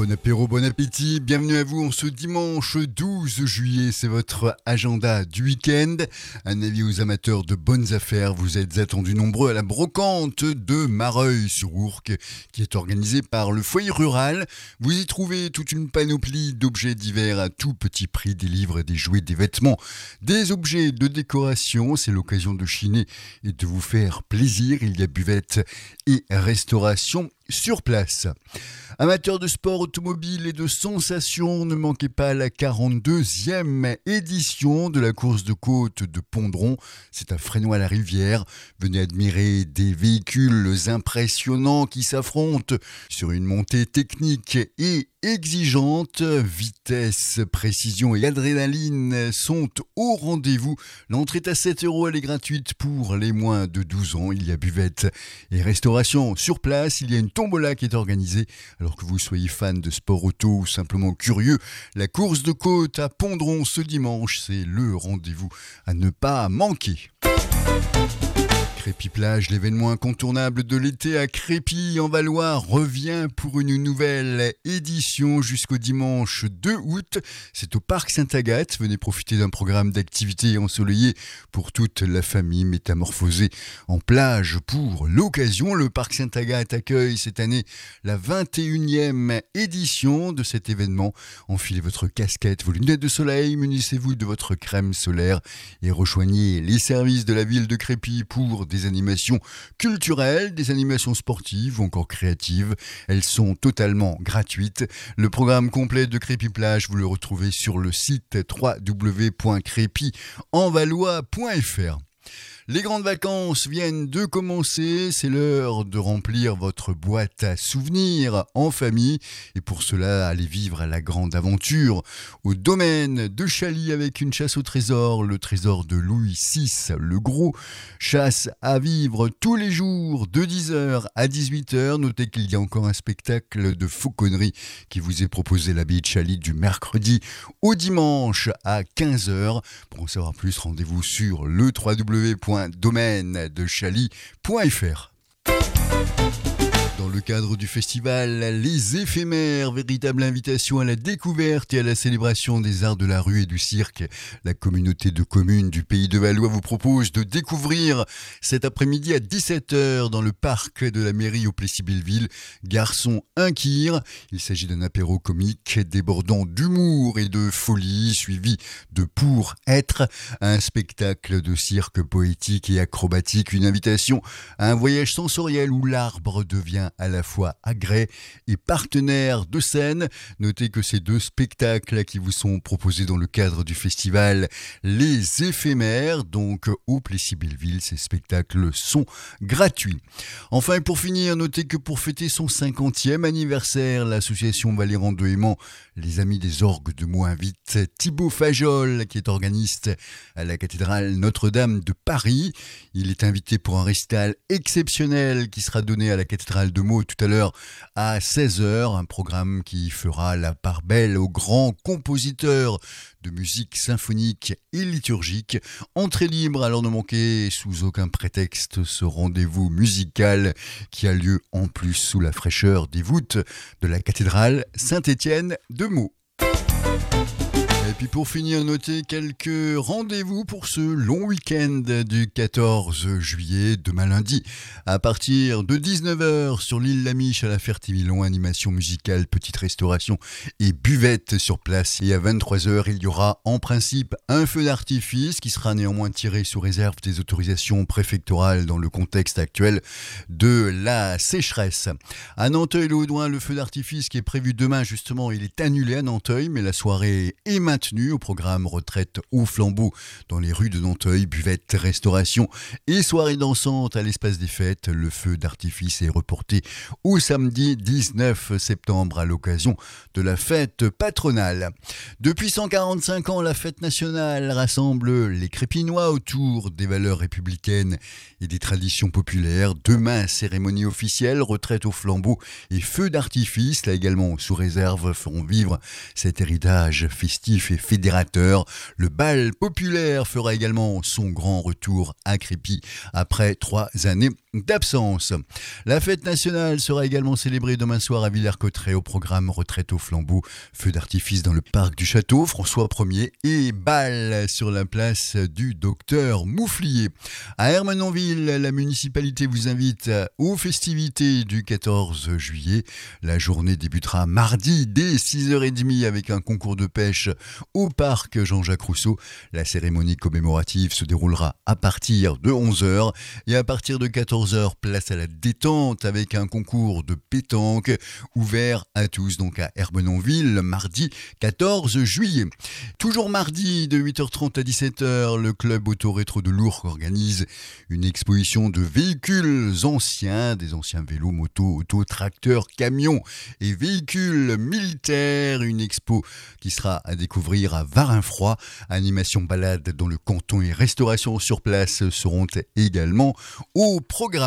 Bon apéro, bon appétit, bienvenue à vous en ce dimanche 12 juillet, c'est votre agenda du week-end. Un avis aux amateurs de bonnes affaires, vous êtes attendus nombreux à la brocante de Mareuil-sur-Ourcq qui est organisée par le foyer rural. Vous y trouvez toute une panoplie d'objets divers à tout petit prix, des livres, des jouets, des vêtements, des objets de décoration. C'est l'occasion de chiner et de vous faire plaisir. Il y a buvette et restauration sur place. Amateurs de sport automobile et de sensations, ne manquez pas la 42e édition de la course de côte de Pondron. C'est à Fresnoy-la-Rivière. Venez admirer des véhicules impressionnants qui s'affrontent sur une montée technique et exigeante. Vitesse, précision et adrénaline sont au rendez-vous. L'entrée est à 7 €, elle est gratuite pour les moins de 12 ans. Il y a buvette et restauration sur place. Il y a une tombola qui est organisée. Alors que vous soyez fan de sport auto ou simplement curieux, la course de côte à Pondron ce dimanche, c'est le rendez-vous à ne pas manquer. Crépy-Plage, l'événement incontournable de l'été à Crépy en Valois, revient pour une nouvelle édition jusqu'au dimanche 2 août. C'est au Parc Sainte-Agathe. Venez profiter d'un programme d'activités ensoleillées pour toute la famille, métamorphosée en plage pour l'occasion. Le Parc Sainte-Agathe accueille cette année la 21e édition de cet événement. Enfilez votre casquette, vos lunettes de soleil, munissez-vous de votre crème solaire et rejoignez les services de la ville de Crépy pour des animations culturelles, des animations sportives ou encore créatives. Elles sont totalement gratuites. Le programme complet de Crépy-Plage, vous le retrouvez sur le site www.crépyenvalois.fr. Les grandes vacances viennent de commencer, c'est l'heure de remplir votre boîte à souvenirs en famille et pour cela, allez vivre la grande aventure au domaine de Chaly avec une chasse au trésor, le trésor de Louis VI le Gros. Chasse à vivre tous les jours de 10h à 18h. Notez qu'il y a encore un spectacle de fauconnerie qui vous est proposé à l'abbaye de Chaly du mercredi au dimanche à 15h. Pour en savoir plus, rendez-vous sur le www.domainedechaly.fr. Dans le cadre du festival Les Éphémères, véritable invitation à la découverte et à la célébration des arts de la rue et du cirque. La communauté de communes du Pays de Valois vous propose de découvrir cet après-midi à 17h dans le parc de la mairie au Plessis-Belleville, Garçon Inquire. Il s'agit d'un apéro comique débordant d'humour et de folie, suivi de Pour Être, un spectacle de cirque poétique et acrobatique, une invitation à un voyage sensoriel où l'arbre devient à la fois agrès et partenaire de scène. Notez que ces deux spectacles qui vous sont proposés dans le cadre du festival Les Éphémères, donc au Plessis-Belleville, ces spectacles sont gratuits. Enfin, et pour finir, notez que pour fêter son 50e anniversaire, l'association Valéran de Héman, les Amis des Orgues de Meaux, invite Thibaut Fajol, qui est organiste à la cathédrale Notre-Dame de Paris. Il est invité pour un récital exceptionnel qui sera donné à la cathédrale de Meaux tout à l'heure à 16h, un programme qui fera la part belle aux grands compositeurs de musique symphonique et liturgique. Entrée libre, alors ne manquez sous aucun prétexte ce rendez-vous musical qui a lieu en plus sous la fraîcheur des voûtes de la cathédrale Saint-Étienne de Meaux. Et puis pour finir, notez quelques rendez-vous pour ce long week-end du 14 juillet, demain lundi. À partir de 19h sur l'île Lamiche à la Ferté-Milon, animation musicale, petite restauration et buvette sur place. Et à 23h, il y aura en principe un feu d'artifice qui sera néanmoins tiré sous réserve des autorisations préfectorales dans le contexte actuel de la sécheresse. À Nanteuil-le-Haudouin, le feu d'artifice qui est prévu demain, justement, il est annulé à Nanteuil, mais la soirée est maintenue au programme retraite au flambeau dans les rues de Nanteuil, buvette, restauration et soirée dansante à l'espace des fêtes. Le feu d'artifice est reporté au samedi 19 septembre à l'occasion de la fête patronale. Depuis 145 ans, la fête nationale rassemble les Crépinois autour des valeurs républicaines et des traditions populaires. Demain, cérémonie officielle, retraite au flambeau et feu d'artifice, là également sous réserve, feront vivre cet héritage festif et et fédérateur. Le bal populaire fera également son grand retour à Crépy après 3 années d'absence. La fête nationale sera également célébrée demain soir à Villers-Cotterêts au programme Retraite au flambeau, feu d'artifice dans le parc du château François Ier et bal sur la place du Docteur Mouflier. À Ermenonville, la municipalité vous invite aux festivités du 14 juillet. La journée débutera mardi dès 6h30 avec un concours de pêche au parc Jean-Jacques Rousseau. La cérémonie commémorative se déroulera à partir de 11h et à partir de 14h, place à la détente avec un concours de pétanque ouvert à tous, donc à Ermenonville, mardi 14 juillet. Toujours mardi de 8h30 à 17h, le club auto-rétro de Lourdes organise une exposition de véhicules anciens, des anciens vélos, motos, autos, tracteurs, camions et véhicules militaires. Une expo qui sera à découvrir à Varinfroid. Animation balade dans le canton et restauration sur place seront également au programme.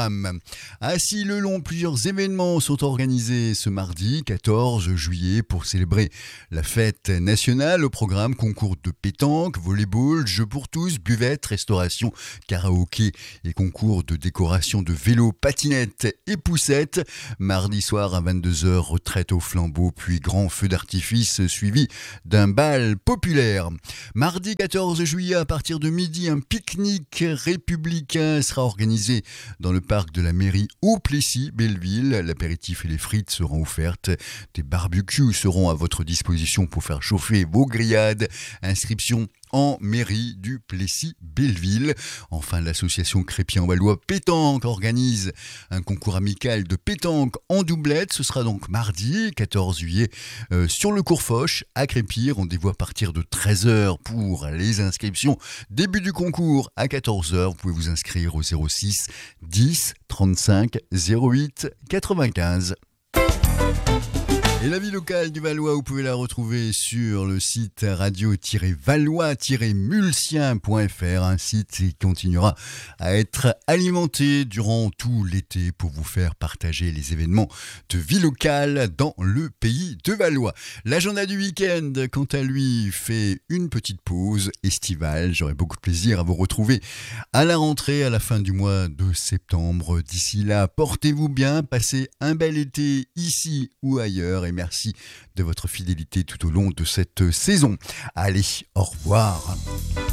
À Six-le-Long, plusieurs événements sont organisés ce mardi 14 juillet pour célébrer la fête nationale. Au programme, concours de pétanque, volleyball, jeux pour tous, buvette, restauration, karaoké et concours de décoration de vélos, patinettes et poussettes. Mardi soir à 22h, retraite au flambeau, puis grand feu d'artifice suivi d'un bal populaire. Mardi 14 juillet, à partir de midi, un pique-nique républicain sera organisé dans le parc de la mairie au Plessis-Belleville. L'apéritif et les frites seront offertes. Des barbecues seront à votre disposition pour faire chauffer vos grillades. Inscription en mairie du Plessis-Belleville. Enfin, l'association Crépy-en-Valois Pétanque organise un concours amical de pétanque en doublette. Ce sera donc mardi 14 juillet sur le cours Foch à Crépy. Rendez-vous à partir de 13h pour les inscriptions. Début du concours à 14h. Vous pouvez vous inscrire au 06 10 35 08 95. Et la vie locale du Valois, vous pouvez la retrouver sur le site radio-valois-mulsien.fr, un site qui continuera à être alimenté durant tout l'été pour vous faire partager les événements de vie locale dans le pays de Valois. L'agenda du week-end, quant à lui, fait une petite pause estivale. J'aurai beaucoup de plaisir à vous retrouver à la rentrée, à la fin du mois de septembre. D'ici là, portez-vous bien, passez un bel été ici ou ailleurs. Et merci de votre fidélité tout au long de cette saison. Allez, au revoir.